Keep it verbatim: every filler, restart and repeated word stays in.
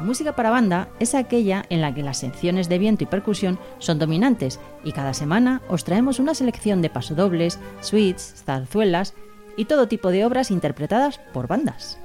La música para banda es aquella en la que las secciones de viento y percusión son dominantes, y cada semana os traemos una selección de pasodobles, suites, zarzuelas y todo tipo de obras interpretadas por bandas.